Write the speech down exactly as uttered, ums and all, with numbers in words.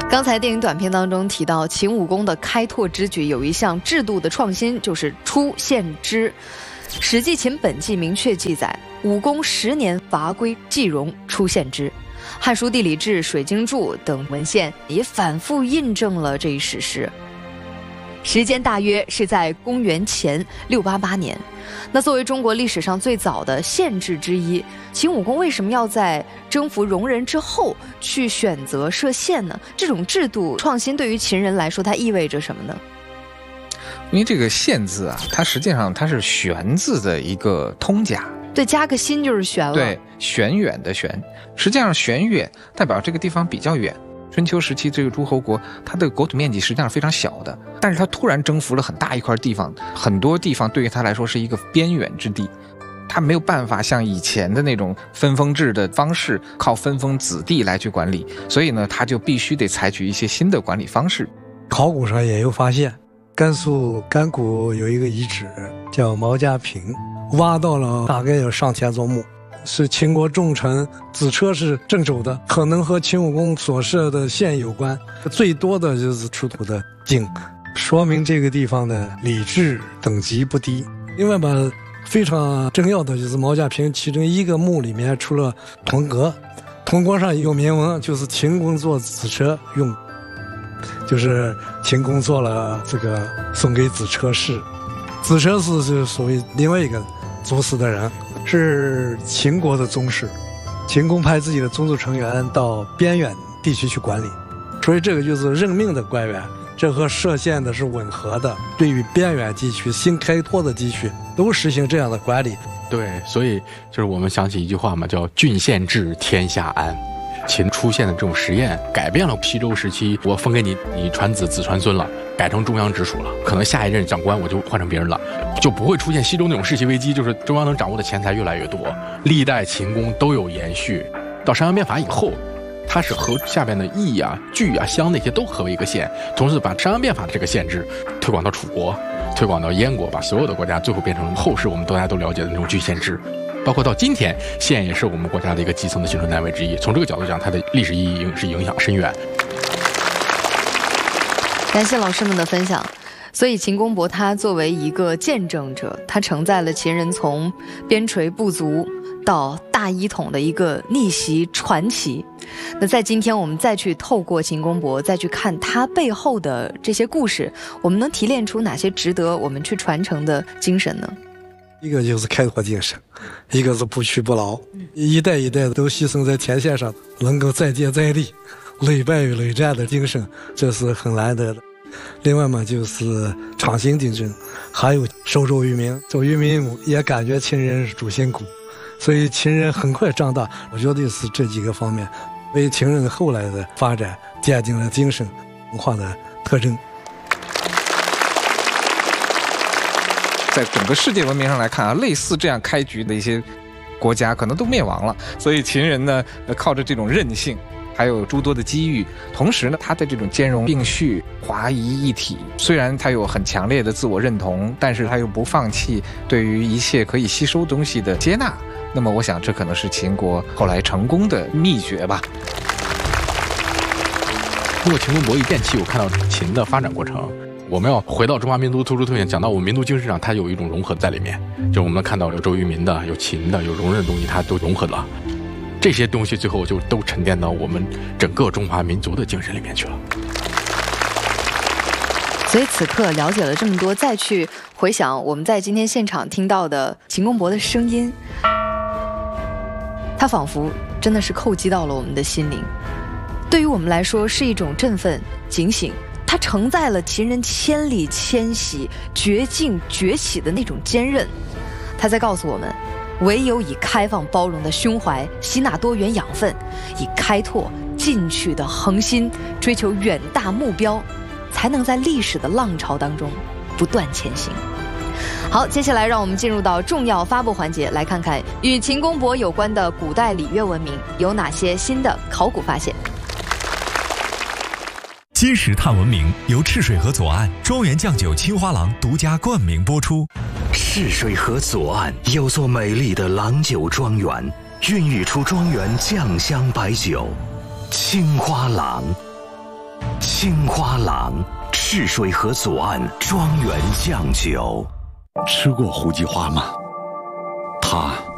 刚才电影短片当中提到，秦武公的开拓之举有一项制度的创新，就是出县制。《史记·秦本纪》明确记载，武公十年伐归季戎，出县制。《汉书·地理志》《水经注》等文献也反复印证了这一史实。时间大约是在公元前六八八年。那作为中国历史上最早的县制之一，秦武公为什么要在征服戎人之后去选择设县呢？这种制度创新对于秦人来说，它意味着什么呢？ 因为这个县字啊，它实际上它是玄字的一个通假， 对，加个心就是玄了。 对，玄远的玄，实际上玄远代表这个地方比较远。春秋时期这个诸侯国，它的国土面积实际上非常小的，但是它突然征服了很大一块地方，很多地方对于它来说是一个边远之地，它没有办法像以前的那种分封制的方式，靠分封子弟来去管理，所以呢，它就必须得采取一些新的管理方式。 考古上也有发现，甘肃甘谷有一个遗址叫毛家坪，挖到了大概有上千座墓。是秦国重臣子车是镇守的，可能和秦武公所设的县有关。最多的就是出土的井，说明这个地方的礼制等级不低。另外吧，非常重要的就是毛家坪其中一个墓里面出了铜戈，铜戈上有铭文，就是秦公坐子车用，就是秦公做了这个送给子车氏。子车氏是所谓另外一个族氏的人，是秦国的宗室，秦公派自己的宗族成员到边远地区去管理，所以这个就是任命的官员，这和设县的是吻合的。对于边远地区新开拓的地区都实行这样的管理。 对，所以就是我们想起一句话嘛，叫郡县治，天下安。秦出现的这种实验改变了西周时期我封给你，你传子子传孙了，改成中央直属了，可能下一任长官我就换成别人了，就不会出现西周那种世袭危机，就是中央能掌握的钱财越来越多。历代秦宫都有延续，到商鞅变法以后，它是和下边的邑啊、郡啊、乡那些都合为一个县，同时把商鞅变法的这个县制推广到楚国，推广到燕国，把所有的国家最后变成后世我们大家都了解的那种郡县制。包括到今天，县也是我们国家的一个基层的行政单位之一。从这个角度讲，它的历史意义是影响深远。 感谢老师们的分享。所以秦公伯他作为一个见证者，他承载了秦人从边陲部族到大一统的一个逆袭传奇。那在今天我们再去透过秦公伯再去看他背后的这些故事，我们能提炼出哪些值得我们去传承的精神呢？ 一个就是开拓精神，一个是不屈不挠，一代一代都牺牲在前线上，能够再接再厉，屡败与屡战的精神，这是很难得的。另外嘛，就是创新竞争，还有收周于民，周于民也感觉秦人是主心骨，所以秦人很快长大。我觉得是这几个方面为秦人后来的发展奠定了精神文化的特征。 在整个世界文明上来看啊，类似这样开局的一些国家可能都灭亡了，所以秦人呢，靠着这种韧性，还有诸多的机遇，同时呢，他的这种兼容并蓄、华夷一体，虽然他有很强烈的自我认同，但是他又不放弃对于一切可以吸收东西的接纳。那么，我想这可能是秦国后来成功的秘诀吧。 通过秦公伯一变期，我看到秦的发展过程。我们要回到中华民族突出特点，讲到我们民族精神上，它有一种融合在里面。就我们看到有周渝民的，有秦的，有戎人的东西，它都融合了。这些东西最后就都沉淀到我们整个中华民族的精神里面去了。 所以此刻了解了这么多，再去回想我们在今天现场听到的秦公伯的声音，它仿佛真的是叩击到了我们的心灵。对于我们来说是一种振奋、警醒。它承载了秦人千里迁徙、绝境崛起的那种坚韧。它在告诉我们，唯有以开放包容的胸怀吸纳多元养分，以开拓进取的恒心追求远大目标，才能在历史的浪潮当中不断前行。好，接下来让我们进入到重要发布环节，来看看与秦公伯有关的古代礼乐文明有哪些新的考古发现。 金石探文明由赤水河左岸庄园酱酒青花郎独家冠名播出。 赤水河左岸有座美丽的郎酒庄园，孕育出庄园酱香白酒青花郎。 青花郎赤水河左岸庄园酱酒。 吃过胡姬花吗？它